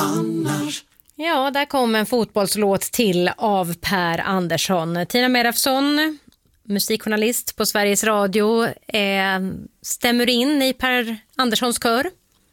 annars? Ja, där kom en fotbollslåt till av Per Andersson. Tina Merafsson, musikjournalist på Sveriges Radio, stämmer in i Per Anderssons kör?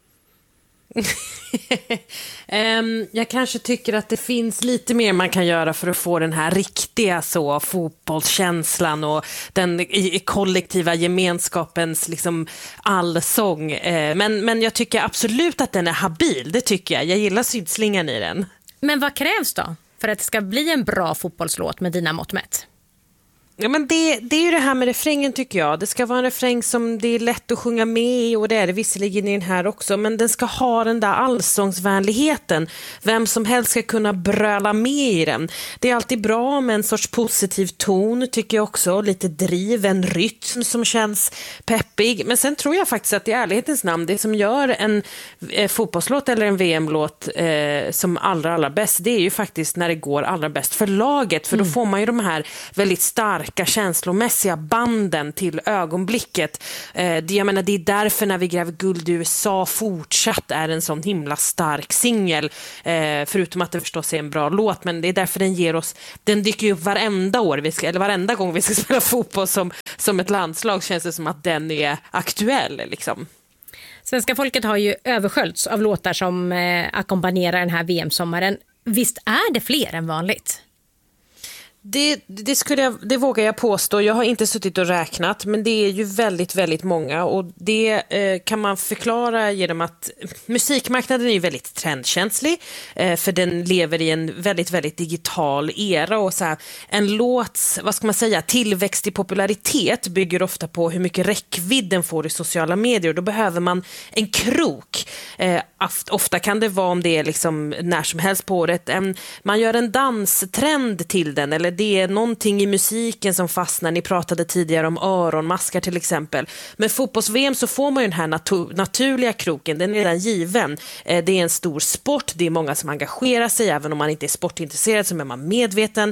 Jag kanske tycker att det finns lite mer man kan göra för att få den här riktiga fotbollskänslan och den kollektiva gemenskapens liksom allsång. Men jag tycker absolut att den är habil, det tycker jag. Jag gillar sydslingan i den. Men vad krävs då för att det ska bli en bra fotbollslåt med dina mått mätt? Ja, men det är ju det här med refrängen tycker jag. Det ska vara en refräng som det är lätt att sjunga med i, och det är det visserligen i den här också, men den ska ha den där allsångsvänligheten. Vem som helst ska kunna bröla med i den. Det är alltid bra med en sorts positiv ton tycker jag också. Lite driv, en rytm som känns peppig. Men sen tror jag faktiskt att i ärlighetens namn, det som gör en fotbollslåt eller en VM-låt som allra bäst, det är ju faktiskt när det går allra bäst för laget. För då får man ju de här väldigt starka känslomässiga banden till ögonblicket. Jag menar, det är därför När vi gräver guld i USA fortsatt är en sån himla stark singel. Förutom att det förstås är en bra låt, men det är därför den ger oss, den dyker ju upp varenda år eller varenda gång vi ska spela fotboll som ett landslag, känns det som att den är aktuell liksom. Svenska folket har ju översköljts av låtar som ackompanjerar den här VM-sommaren. Visst är det fler än vanligt? Det vågar jag påstå. Jag har inte suttit och räknat, men det är ju väldigt, väldigt många, och det kan man förklara genom att musikmarknaden är ju väldigt trendkänslig, för den lever i en väldigt, väldigt digital era, och så här, en låts, vad ska man säga, tillväxt i popularitet bygger ofta på hur mycket räckvidd den får i sociala medier, och då behöver man en krok. Ofta kan det vara, om det är liksom när som helst på året, man gör en danstrend till den, eller det är någonting i musiken som fastnar. Ni pratade tidigare om öronmaskar till exempel. Men fotbolls-VM så får man ju den här naturliga kroken, den är redan given. Det är en stor sport, det är många som engagerar sig, även om man inte är sportintresserad så är man medveten.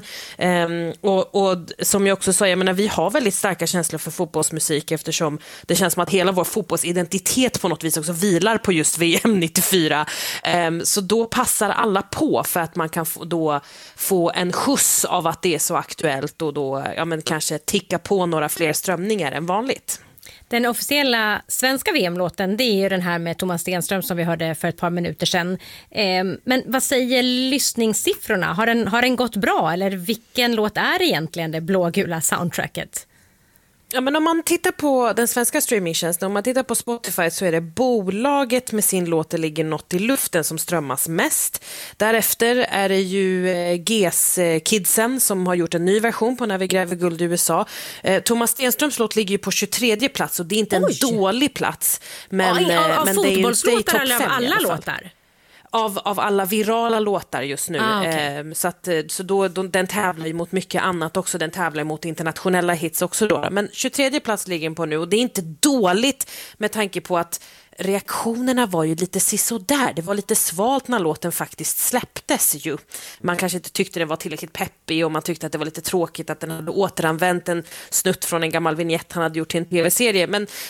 Och som jag också sa, jag menar, vi har väldigt starka känslor för fotbollsmusik, eftersom det känns som att hela vår fotbollsidentitet på något vis också vilar på just VM 94. Så då passar alla på, för att man kan då få en skjuts av att det är så aktuellt, och då kanske ticka på några fler strömningar än vanligt. Den officiella svenska VM-låten, det är ju den här med Thomas Stenström som vi hörde för ett par minuter sedan. Men vad säger lyssningssiffrorna? Har den gått bra, eller vilken låt är egentligen det blågula soundtracket? Ja, men om man tittar på den svenska streamingtjänsten, om man tittar på Spotify, så är det bolaget med sin låt Det ligger något i luften som strömmas mest. Därefter är det ju GES-kidsen som har gjort en ny version på När vi gräver guld i USA. Thomas Stenströms låt ligger ju på 23:e plats, och det är inte en dålig plats. Men, av men fotbollslåtar eller av alla låtar? Av alla virala låtar just nu. Okay. Så då den tävlar ju mot mycket annat också. Den tävlar mot internationella hits också då. Men 23:e plats ligger den på nu, och det är inte dåligt med tanke på att reaktionerna var ju lite sisådär. Det var lite svalt när låten faktiskt släpptes ju. Man kanske inte tyckte den var tillräckligt peppig, och man tyckte att det var lite tråkigt att den hade återanvänt en snutt från en gammal vignett han hade gjort till en tv-serie.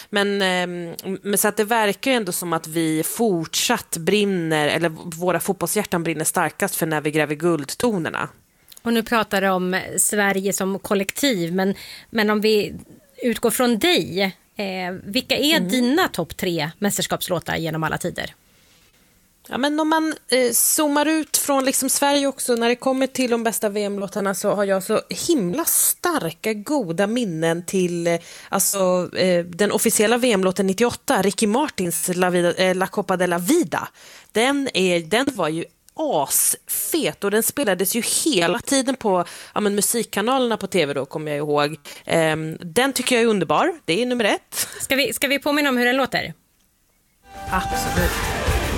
Men så att det verkar ju ändå som att vi fortsatt brinner, eller våra fotbollshjärtan brinner starkast för När vi gräver guldtonerna. Och nu pratar du om Sverige som kollektiv, men om vi utgår från dig, vilka är dina topp 3 mästerskapslåtar genom alla tider? Ja, men om man zoomar ut från liksom Sverige också, när det kommer till de bästa VM-låtarna, så har jag så himla starka, goda minnen till den officiella VM-låten 98, Ricky Martins La Copa de la Vida. Den var ju asfet, och den spelades ju hela tiden på musikkanalerna på tv då, kommer jag ihåg. Den tycker jag är underbar, det är nummer 1. Ska vi påminna om hur den låter? Absolut.